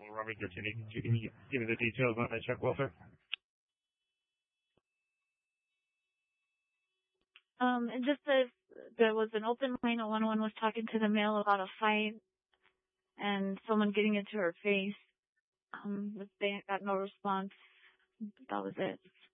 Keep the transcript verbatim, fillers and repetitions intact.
Robert Gertini, can you can you give me the details on that check, Walter? Um, it just says there was an open line. A one one was talking to the male about a fight and someone getting into her face. Um, but they got no response. That was it.